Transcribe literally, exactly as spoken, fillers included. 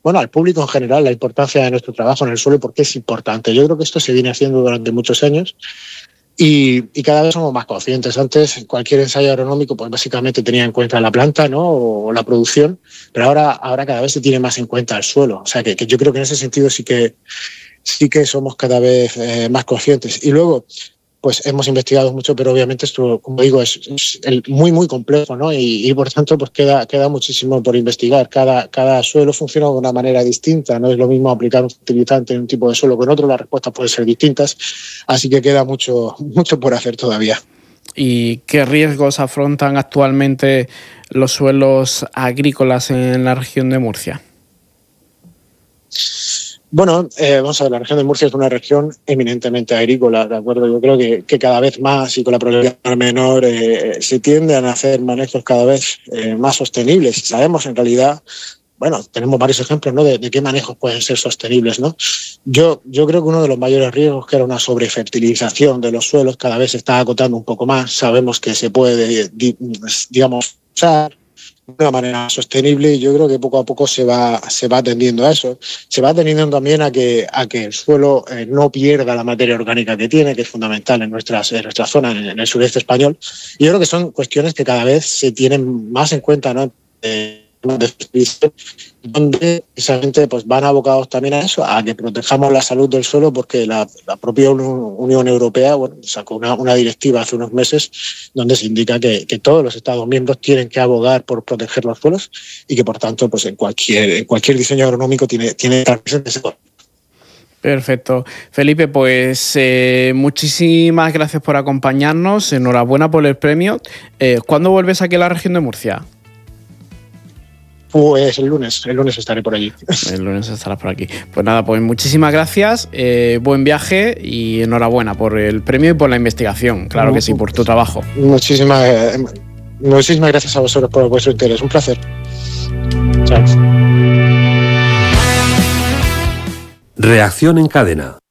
bueno, al público en general la importancia de nuestro trabajo en el suelo y por qué es importante. Yo creo que esto se viene haciendo durante muchos años y, y cada vez somos más conscientes. Antes cualquier ensayo agronómico pues básicamente tenía en cuenta la planta, ¿no? o la producción, pero ahora, ahora cada vez se tiene más en cuenta el suelo. O sea que, que yo creo que en ese sentido sí que, sí que somos cada vez eh, más conscientes. Y luego, pues hemos investigado mucho, pero obviamente esto, como digo, es, es el, muy, muy complejo, ¿no? Y, y por tanto, pues queda, queda muchísimo por investigar. Cada, cada suelo funciona de una manera distinta. No es lo mismo aplicar un fertilizante en un tipo de suelo que en otro. Las respuestas pueden ser distintas. Así que queda mucho, mucho por hacer todavía. ¿Y qué riesgos afrontan actualmente los suelos agrícolas en la región de Murcia? Bueno, eh, vamos a ver, la región de Murcia es una región eminentemente agrícola, ¿de acuerdo? Yo creo que, que cada vez más y con la probabilidad menor eh, se tienden a hacer manejos cada vez eh, más sostenibles. Sabemos en realidad, bueno, tenemos varios ejemplos, ¿no? de, de qué manejos pueden ser sostenibles, ¿no? Yo, yo creo que uno de los mayores riesgos, que era una sobrefertilización de los suelos, cada vez se está acotando un poco más. Sabemos que se puede, digamos, usar de una manera sostenible y yo creo que poco a poco se va, se va atendiendo a eso. Se va atendiendo también a que, a que el suelo eh, no pierda la materia orgánica que tiene, que es fundamental en nuestras, en nuestra zona, en, en el sureste español. Y yo creo que son cuestiones que cada vez se tienen más en cuenta, ¿no? Eh, donde precisamente pues van abocados también a eso, a que protejamos la salud del suelo, porque la, la propia Unión Europea bueno, sacó una, una directiva hace unos meses donde se indica que, que todos los Estados miembros tienen que abogar por proteger los suelos y que por tanto pues en cualquier, en cualquier diseño agronómico tiene, tiene que estar presente ese. Perfecto. Felipe, pues eh, muchísimas gracias por acompañarnos, enhorabuena por el premio. Eh, ¿Cuándo vuelves aquí a la región de Murcia? Pues el lunes, el lunes estaré por allí. El lunes estarás por aquí. Pues nada, pues muchísimas gracias, eh, buen viaje y enhorabuena por el premio y por la investigación, claro que sí, por tu trabajo. Muchísimas, eh, muchísimas gracias a vosotros por vuestro interés, un placer. Chao. Reacción en cadena.